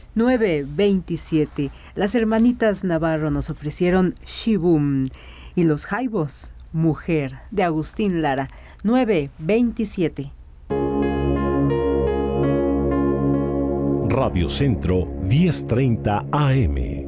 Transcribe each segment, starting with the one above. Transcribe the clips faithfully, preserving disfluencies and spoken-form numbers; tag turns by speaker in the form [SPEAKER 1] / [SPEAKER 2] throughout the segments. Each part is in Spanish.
[SPEAKER 1] nueve veintisiete. Las hermanitas Navarro nos ofrecieron Shibum. Y los Jaibos, Mujer, de Agustín Lara, nueve veintisiete.
[SPEAKER 2] Radio Centro diez treinta A M.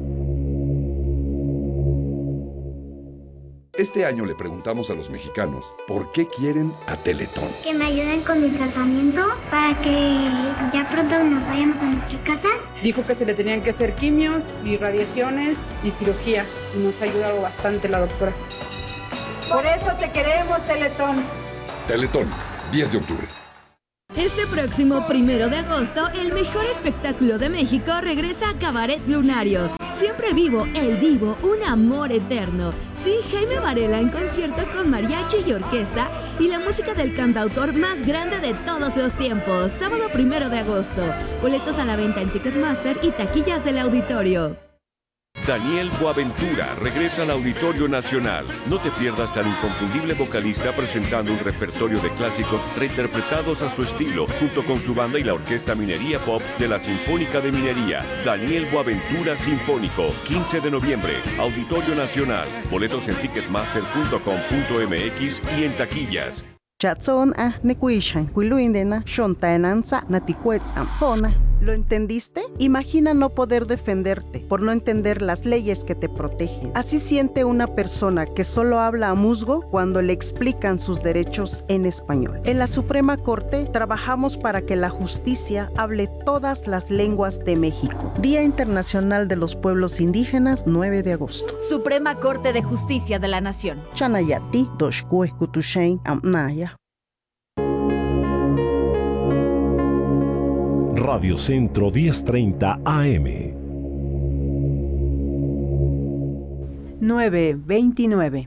[SPEAKER 3] Este año le preguntamos a los mexicanos por qué quieren a Teletón.
[SPEAKER 4] Que me ayuden con mi tratamiento para que ya pronto nos vayamos a nuestra casa.
[SPEAKER 5] Dijo que se le tenían que hacer quimios y radiaciones y cirugía y nos ha ayudado bastante la doctora.
[SPEAKER 6] Por eso te queremos, Teletón.
[SPEAKER 3] Teletón, diez de octubre.
[SPEAKER 7] Este próximo primero de agosto, el mejor espectáculo de México regresa a Cabaret Lunario. Siempre vivo, el Divo, un amor eterno. Sí, Jaime Varela en concierto con mariachi y orquesta y la música del cantautor más grande de todos los tiempos. Sábado primero de agosto. Boletos a la venta en Ticketmaster y taquillas del auditorio.
[SPEAKER 8] Daniel Boaventura regresa al Auditorio Nacional. No te pierdas al inconfundible vocalista presentando un repertorio de clásicos reinterpretados a su estilo, junto con su banda y la Orquesta Minería Pops de la Sinfónica de Minería. Daniel Boaventura Sinfónico, quince de noviembre, Auditorio Nacional. Boletos en ticketmaster punto com punto m x y en taquillas.
[SPEAKER 9] Chatson a nekuishan, kuiluindena, shontaenanza, naticuetz ampona. ¿Lo entendiste? Imagina no poder defenderte por no entender las leyes que te protegen. Así siente una persona que solo habla a musgo cuando le explican sus derechos en español. En la Suprema Corte trabajamos para que la justicia hable todas las lenguas de México. Día Internacional de los Pueblos Indígenas, nueve de agosto.
[SPEAKER 10] Suprema Corte de Justicia de la Nación.
[SPEAKER 9] Chanayati, Doshkue, Kutushain, Amnaya.
[SPEAKER 2] Radio Centro diez treinta A M.
[SPEAKER 1] nueve veintinueve.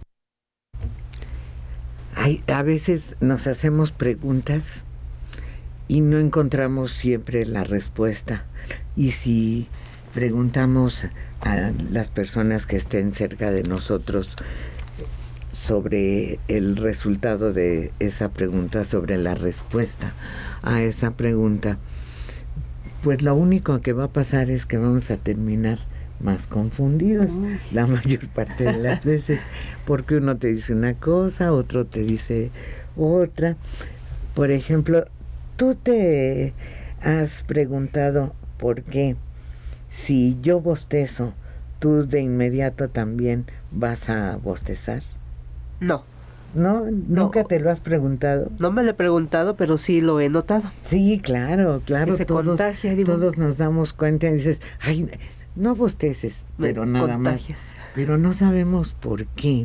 [SPEAKER 11] Hay, a veces nos hacemos preguntas y no encontramos siempre la respuesta. Y si preguntamos a las personas que estén cerca de nosotros sobre el resultado de esa pregunta, sobre la respuesta a esa pregunta, pues lo único que va a pasar es que vamos a terminar más confundidos Uy. la mayor parte de las veces, porque uno te dice una cosa, otro te dice otra. Por ejemplo, tú te has preguntado por qué si yo bostezo, tú de inmediato también vas a bostezar.
[SPEAKER 1] No.
[SPEAKER 11] ¿No? ¿Nunca no, te lo has preguntado?
[SPEAKER 1] No me lo he preguntado, pero sí lo he notado.
[SPEAKER 11] Sí, claro, claro.
[SPEAKER 1] Que se
[SPEAKER 11] todos,
[SPEAKER 1] contagia, digo.
[SPEAKER 11] Todos nos damos cuenta y dices, ay, no bosteces, pero nada contagias. más. Pero no sabemos por qué.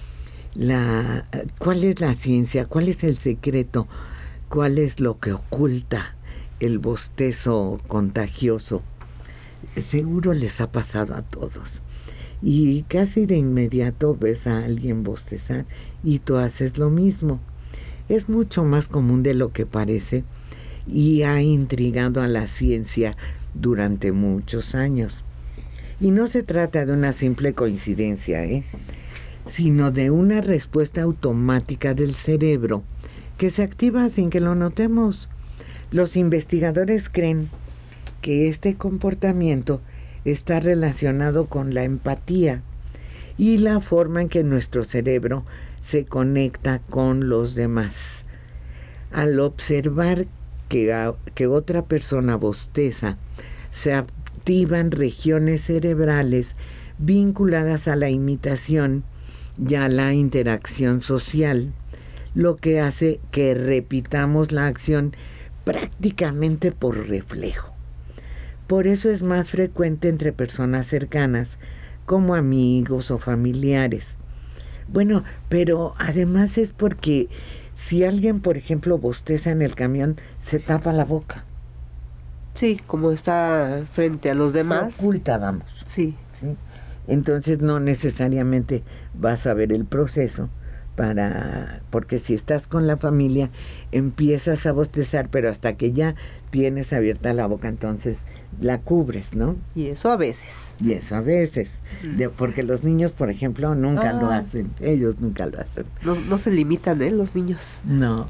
[SPEAKER 11] La, ¿Cuál es la ciencia? ¿Cuál es el secreto? ¿Cuál es lo que oculta el bostezo contagioso? Seguro les ha pasado a todos. Y casi de inmediato ves a alguien bostezar y tú haces lo mismo. Es mucho más común de lo que parece y ha intrigado a la ciencia durante muchos años. Y no se trata de una simple coincidencia, ¿eh? sino de una respuesta automática del cerebro que se activa sin que lo notemos. Los investigadores creen que este comportamiento está relacionado con la empatía y la forma en que nuestro cerebro se conecta con los demás. Al observar que, a, que otra persona bosteza, se activan regiones cerebrales vinculadas a la imitación y a la interacción social, lo que hace que repitamos la acción prácticamente por reflejo. Por eso es más frecuente entre personas cercanas, como amigos o familiares. Bueno, pero además es porque si alguien, por ejemplo, bosteza en el camión, se tapa la boca.
[SPEAKER 1] Sí, como está frente a los demás.
[SPEAKER 11] Se oculta, vamos.
[SPEAKER 1] Sí.
[SPEAKER 11] ¿Sí? Entonces no necesariamente vas a ver el proceso, para porque si estás con la familia empiezas a bostezar, pero hasta que ya tienes abierta la boca, entonces la cubres, ¿no?
[SPEAKER 1] Y eso a veces.
[SPEAKER 11] Y eso a veces, mm. de, porque los niños, por ejemplo, nunca ah. lo hacen, ellos nunca lo hacen.
[SPEAKER 1] No, no se limitan, ¿eh? Los niños.
[SPEAKER 11] No,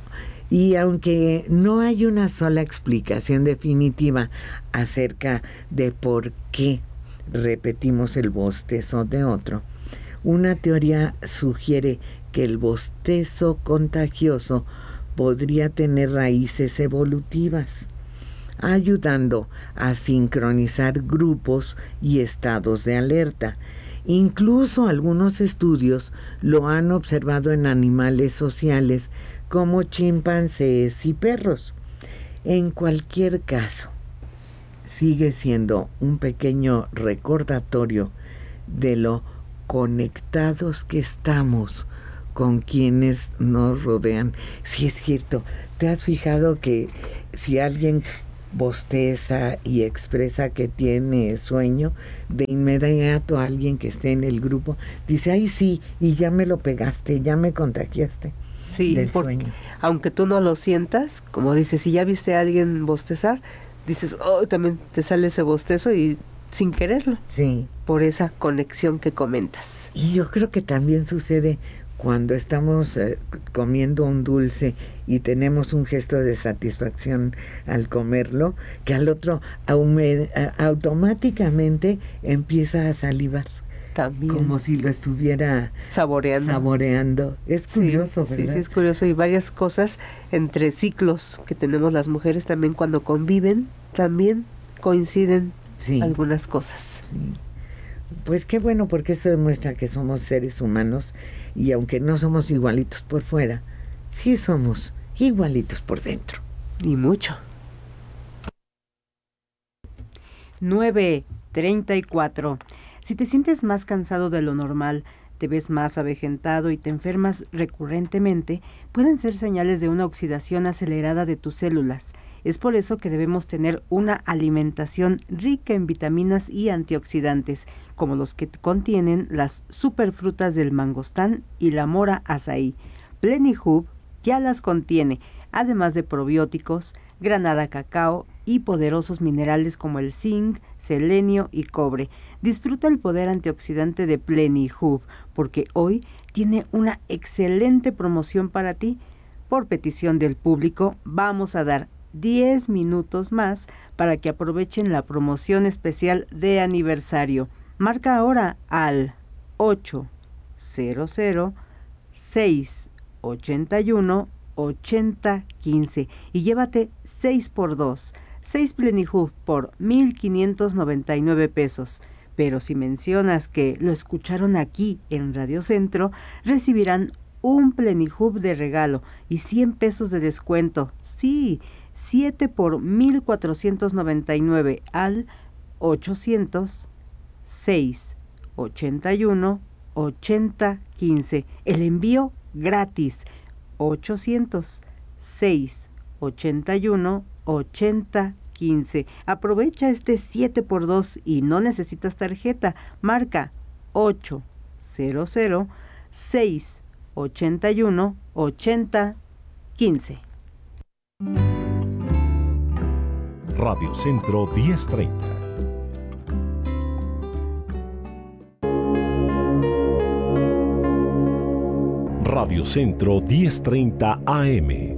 [SPEAKER 11] Y aunque no hay una sola explicación definitiva acerca de por qué repetimos el bostezo de otro, una teoría sugiere que el bostezo contagioso podría tener raíces evolutivas, ayudando a sincronizar grupos y estados de alerta. Incluso algunos estudios lo han observado en animales sociales como chimpancés y perros. En cualquier caso, sigue siendo un pequeño recordatorio de lo conectados que estamos con quienes nos rodean. Sí, es cierto, ¿te has fijado que si alguien bosteza y expresa que tiene sueño, de inmediato alguien que esté en el grupo dice, ay sí, y ya me lo pegaste, ya me contagiaste?
[SPEAKER 1] Sí,
[SPEAKER 11] del
[SPEAKER 1] por,
[SPEAKER 11] sueño.
[SPEAKER 1] Aunque tú no lo sientas, como dices, si ya viste a alguien bostezar, dices, oh, también te sale ese bostezo y sin quererlo.
[SPEAKER 11] Sí.
[SPEAKER 1] Por esa conexión que comentas.
[SPEAKER 11] Y yo creo que también sucede cuando estamos eh, comiendo un dulce y tenemos un gesto de satisfacción al comerlo, que al otro aume- automáticamente empieza a salivar.
[SPEAKER 1] También.
[SPEAKER 11] Como si lo estuviera
[SPEAKER 1] saboreando.
[SPEAKER 11] Saboreando. Es curioso,
[SPEAKER 1] sí,
[SPEAKER 11] ¿verdad?
[SPEAKER 1] Sí, sí, es curioso. Y varias cosas entre ciclos que tenemos las mujeres también cuando conviven, también coinciden sí. algunas cosas.
[SPEAKER 11] Sí. Pues qué bueno, porque eso demuestra que somos seres humanos y aunque no somos igualitos por fuera, sí somos igualitos por dentro.
[SPEAKER 1] Y mucho. nueve treinta y cuatro. Si te sientes más cansado de lo normal, te ves más avejentado y te enfermas recurrentemente, pueden ser señales de una oxidación acelerada de tus células. Es por eso que debemos tener una alimentación rica en vitaminas y antioxidantes, como los que contienen las superfrutas del mangostán y la mora azaí. Plenihub ya las contiene, además de probióticos, granada cacao y poderosos minerales como el zinc, selenio y cobre. Disfruta el poder antioxidante de Plenihub, porque hoy tiene una excelente promoción para ti. Por petición del público, vamos a dar diez minutos más para que aprovechen la promoción especial de aniversario. Marca ahora al ocho cero cero, seis ocho uno, ocho cero uno cinco y llévate seis por dos, seis Plenihub por mil quinientos noventa y nueve pesos. Pero si mencionas que lo escucharon aquí en Radio Centro, recibirán un Plenihub de regalo y cien pesos de descuento. Sí, siete por mil cuatrocientos noventa y nueve al ochocientos, seis ocho uno, ocho cero uno cinco. El envío gratis. ochocientos, seis ocho uno, ocho cero uno cinco. Aprovecha este siete por dos y no necesitas tarjeta. Marca ocho cero cero, seis ocho uno, ocho cero uno cinco.
[SPEAKER 2] Radio Centro diez treinta. Radio Centro diez treinta A M.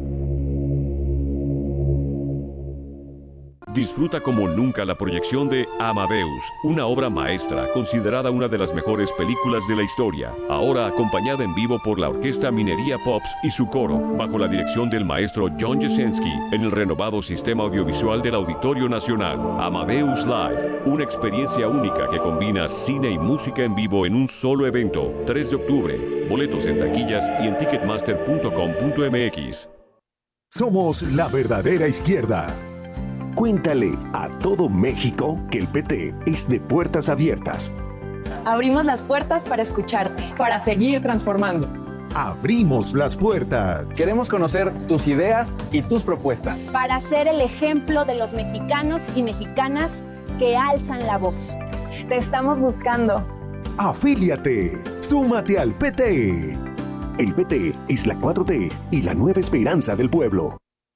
[SPEAKER 8] Disfruta como nunca la proyección de Amadeus, una obra maestra considerada una de las mejores películas de la historia, ahora acompañada en vivo por la Orquesta Minería Pops y su coro, bajo la dirección del maestro John Jasenski, en el renovado sistema audiovisual del Auditorio Nacional. Amadeus Live, una experiencia única que combina cine y música en vivo en un solo evento, tres de octubre. Boletos en taquillas y en ticketmaster punto com punto m x.
[SPEAKER 12] Somos la verdadera izquierda. Cuéntale a todo México que el P T es de puertas abiertas.
[SPEAKER 13] Abrimos las puertas para escucharte,
[SPEAKER 14] para seguir transformando.
[SPEAKER 12] Abrimos las puertas.
[SPEAKER 14] Queremos conocer tus ideas y tus propuestas.
[SPEAKER 15] Para ser el ejemplo de los mexicanos y mexicanas que alzan la voz.
[SPEAKER 13] Te estamos buscando.
[SPEAKER 12] Afíliate. Súmate al P T. El P T es la cuatro T y la nueva esperanza del pueblo.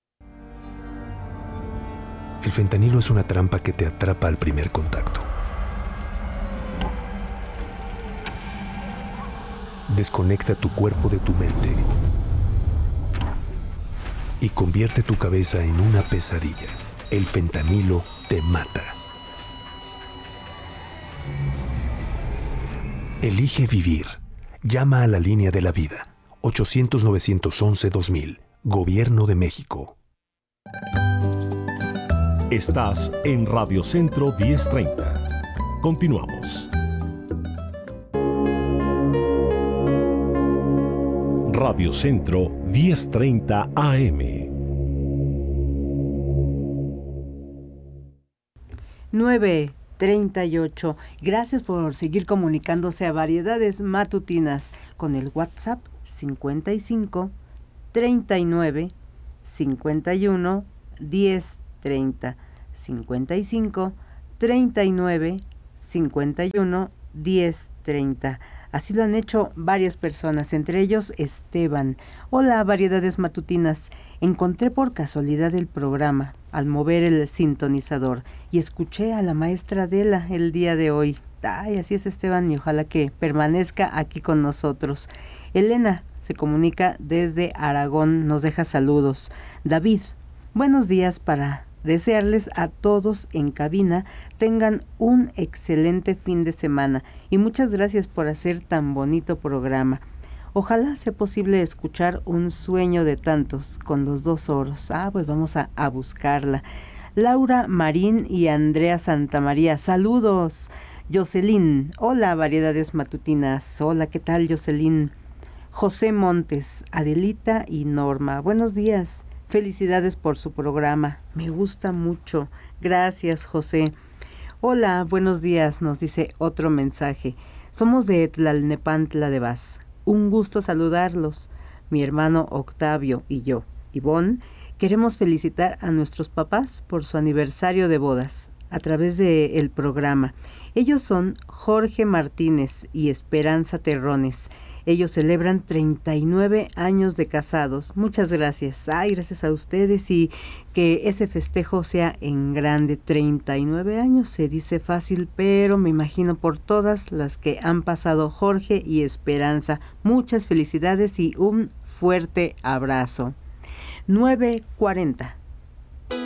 [SPEAKER 16] El fentanilo es una trampa que te atrapa al primer contacto. Desconecta tu cuerpo de tu mente. y convierte tu cabeza en una pesadilla. El fentanilo te mata. Elige vivir. Llama a la línea de la vida. ochocientos, novecientos once, dos mil. Gobierno de México.
[SPEAKER 2] Estás en Radio Centro diez treinta. Continuamos. Radio Centro diez treinta A M.
[SPEAKER 1] nueve treinta y ocho. Gracias por seguir comunicándose a Variedades Matutinas con el WhatsApp cincuenta y cinco, treinta y nueve, cincuenta y uno, diez treinta. cincuenta y cinco, treinta y nueve, cincuenta y uno, diez treinta. Así lo han hecho varias personas, entre ellos Esteban. Hola, Variedades Matutinas. Encontré por casualidad el programa al mover el sintonizador y escuché a la maestra Adela el día de hoy. Ay, así es, Esteban, y ojalá que permanezca aquí con nosotros. Elena se comunica desde Aragón, nos deja saludos. David, buenos días para desearles a todos en cabina tengan un excelente fin de semana y muchas gracias por hacer tan bonito programa. Ojalá sea posible escuchar Un sueño de tantos con los dos oros. Ah, pues vamos a, a buscarla. Laura Marín y Andrea Santamaría, saludos. Jocelyn, hola, Variedades Matutinas. Hola, ¿qué tal, Jocelyn? José Montes, Adelita y Norma, buenos días. Felicidades por su programa, me gusta mucho. Gracias, José. Hola, buenos días, nos dice otro mensaje. Somos de Tlalnepantla de Vaz. Un gusto saludarlos. Mi hermano Octavio y yo, Ivonne, queremos felicitar a nuestros papás por su aniversario de bodas a través del programa. Ellos son Jorge Martínez y Esperanza Terrones. Ellos celebran treinta y nueve años de casados. Muchas gracias. Ay, gracias a ustedes y que ese festejo sea en grande. treinta y nueve años se dice fácil, pero me imagino por todas las que han pasado Jorge y Esperanza. Muchas felicidades y un fuerte abrazo. nueve cuarenta.